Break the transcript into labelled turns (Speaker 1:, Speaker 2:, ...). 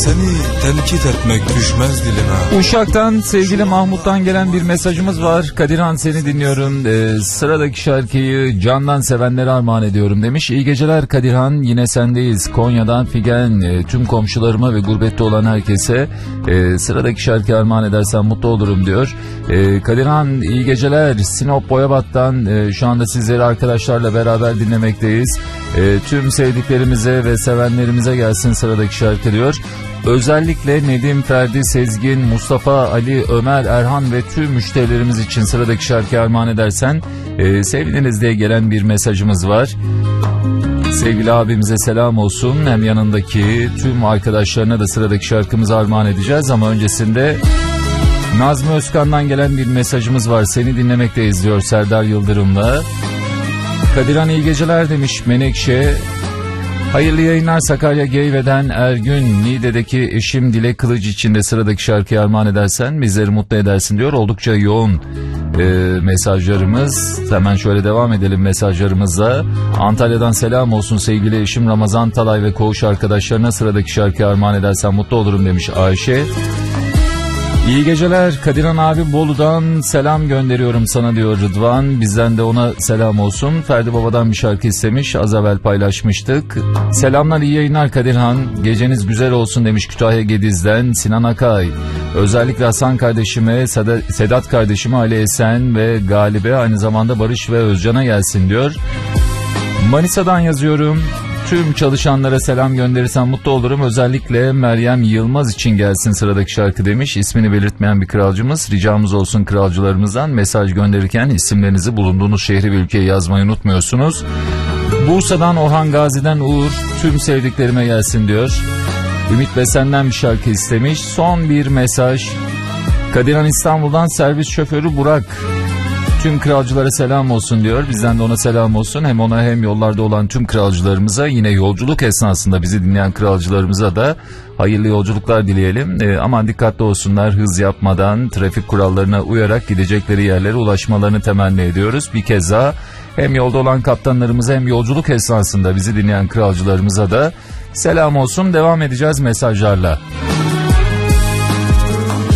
Speaker 1: seni tenkit etmek düşmez dilime.
Speaker 2: Uşak'tan sevgili Mahmut'tan gelen bir mesajımız var. Kadirhan seni dinliyorum. Sıradaki şarkıyı candan sevenlere armağan ediyorum demiş. İyi geceler Kadirhan, yine sendeyiz. Konya'dan Figen, tüm komşularıma ve gurbette olan herkese sıradaki şarkıyı armağan edersen mutlu olurum diyor. Kadirhan iyi geceler. Sinop Boyabat'tan şu anda sizleri arkadaşlarla beraber dinlemekteyiz. Tüm sevdiklerimize ve sevenlerimize gelsin sıradaki şarkı diyor. Özellikle Nedim, Ferdi, Sezgin, Mustafa, Ali, Ömer, Erhan ve tüm müşterilerimiz için sıradaki şarkıyı armağan edersen seviniriz diye gelen bir mesajımız var. Sevgili abimize selam olsun. Hem yanındaki tüm arkadaşlarına da sıradaki şarkımızı armağan edeceğiz ama öncesinde Nazmi Özkan'dan gelen bir mesajımız var. Seni dinlemekteyiz diyor Serdar Yıldırım'la. Kadirhan iyi geceler demiş Menekşe. Hayırlı yayınlar Sakarya Geyve'den Ergün. Niğde'deki eşim Dilek Kılıç için de sıradaki şarkıyı armağan edersen bizleri mutlu edersin diyor. Oldukça yoğun mesajlarımız. Hemen şöyle devam edelim mesajlarımızla. Antalya'dan selam olsun sevgili eşim Ramazan Talay ve koğuş arkadaşlarına sıradaki şarkıyı armağan edersen mutlu olurum demiş Ayşe. İyi geceler Kadirhan abi, Bolu'dan selam gönderiyorum sana diyor Rıdvan. Bizden de ona selam olsun. Ferdi Baba'dan bir şarkı istemiş, az evvel paylaşmıştık. Selamlar, iyi yayınlar Kadirhan, geceniz güzel olsun demiş Kütahya Gediz'den Sinan Akay. Özellikle Hasan kardeşime, Sedat kardeşime, Ali Esen ve Galibe, aynı zamanda Barış ve Özcan'a gelsin diyor. Manisa'dan yazıyorum. Tüm çalışanlara selam gönderirsen mutlu olurum. Özellikle Meryem Yılmaz için gelsin sıradaki şarkı demiş. İsmini belirtmeyen bir kralcımız. Ricamız olsun kralcılarımızdan mesaj gönderirken isimlerinizi, bulunduğunuz şehri ve ülkeyi yazmayı unutmuyorsunuz. Bursa'dan Orhan Gazi'den Uğur, tüm sevdiklerime gelsin diyor. Ümit Besen'den bir şarkı istemiş. Son bir mesaj. Kadirhan İstanbul'dan servis şoförü Burak. Tüm kralcılara selam olsun diyor. Bizden de ona selam olsun. Hem ona hem yollarda olan tüm kralcılarımıza, yine yolculuk esnasında bizi dinleyen kralcılarımıza da hayırlı yolculuklar dileyelim. Aman dikkatli olsunlar, hız yapmadan, trafik kurallarına uyarak gidecekleri yerlere ulaşmalarını temenni ediyoruz. Bir kez daha hem yolda olan kaptanlarımıza hem yolculuk esnasında bizi dinleyen kralcılarımıza da selam olsun. Devam edeceğiz mesajlarla.